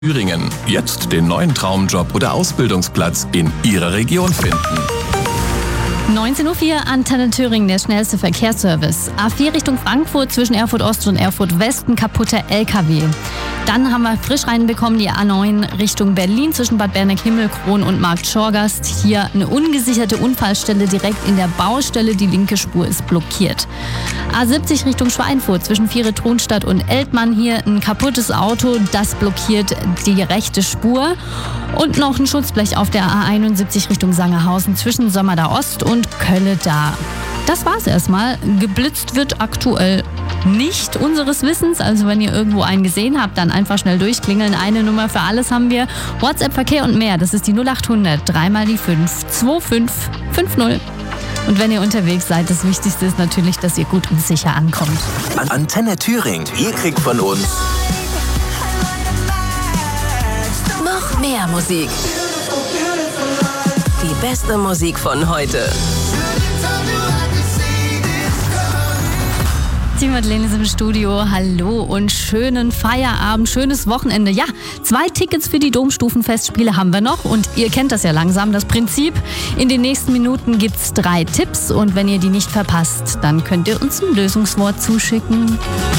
Thüringen. Jetzt den neuen Traumjob oder Ausbildungsplatz in Ihrer Region finden. 19.04 Uhr, Antenne Thüringen, der schnellste Verkehrsservice. A4 Richtung Frankfurt zwischen Erfurt Ost und Erfurt West, ein kaputter LKW. Dann haben wir frisch reinbekommen die A9 Richtung Berlin zwischen Bad Berneck-Himmelkron und Markt Schorgast. Hier eine ungesicherte Unfallstelle direkt in der Baustelle. Die linke Spur ist blockiert. A70 Richtung Schweinfurt zwischen Viere-Tronstadt und Eltmann. Hier ein kaputtes Auto, das blockiert die rechte Spur. Und noch ein Schutzblech auf der A71 Richtung Sangerhausen zwischen Sommerda Ost und Kölle-Da. Das war's erstmal. Geblitzt wird aktuell nicht unseres Wissens. Also wenn ihr irgendwo einen gesehen habt, dann einfach schnell durchklingeln. Eine Nummer für alles haben wir. WhatsApp, Verkehr und mehr. Das ist die 0800 3 mal die 5 2550. Und wenn ihr unterwegs seid, das Wichtigste ist natürlich, dass ihr gut und sicher ankommt. Antenne Thüringen. Ihr kriegt von uns noch mehr Musik. Die beste Musik von heute. Die Madeleine ist im Studio. Hallo und schönen Feierabend, schönes Wochenende. Ja, 2 Tickets für die Domstufenfestspiele haben wir noch und ihr kennt das ja langsam, das Prinzip. In den nächsten Minuten gibt's 3 Tipps und wenn ihr die nicht verpasst, dann könnt ihr uns ein Lösungswort zuschicken.